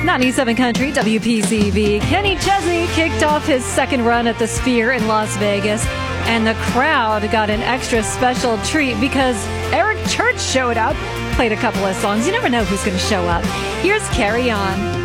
97 Country, WPCV. Kenny Chesney kicked off his second run at the Sphere in Las Vegas, and the crowd got an extra special treat because Eric Church showed up, played a couple of songs. You never know who's going to show up. Here's Carry On.